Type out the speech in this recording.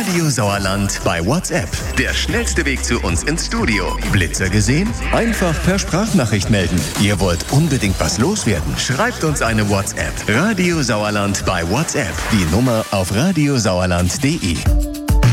Radio Sauerland bei WhatsApp. Der schnellste Weg zu uns ins Studio. Blitzer gesehen? Einfach per Sprachnachricht melden. Ihr wollt unbedingt was loswerden? Schreibt uns eine WhatsApp. Radio Sauerland bei WhatsApp. Die Nummer auf radiosauerland.de.